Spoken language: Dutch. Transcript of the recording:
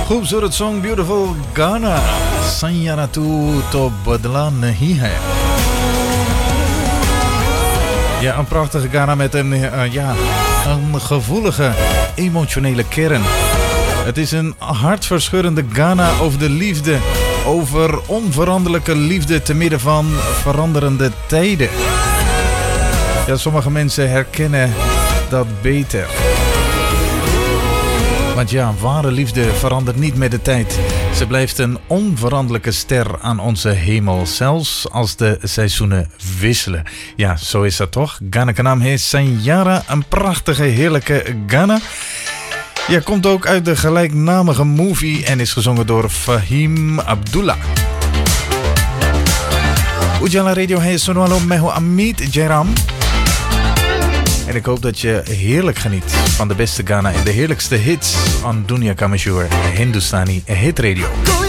खूबसूरत song beautiful गाना सैयारा तू तो बदला नहीं है. Ja, een prachtige Ghana met een gevoelige, emotionele kern. Het is een hartverscheurende Ghana over de liefde. Over onveranderlijke liefde te midden van veranderende tijden. Ja, sommige mensen herkennen dat beter. Want ja, ware liefde verandert niet met de tijd. Ze blijft een onveranderlijke ster aan onze hemel, zelfs als de seizoenen wisselen. Ja, zo is dat toch? Ghana Kanam heet Sanyara, een prachtige, heerlijke Ghana. Ja, komt ook uit de gelijknamige movie en is gezongen door Fahim Abdullah. Ujala Radio heet Sonwalo Meho Amit Jairam. En ik hoop dat je heerlijk geniet van de beste Ghana en de heerlijkste hits aan Dunia Kamashur, Hindustani Hit Radio.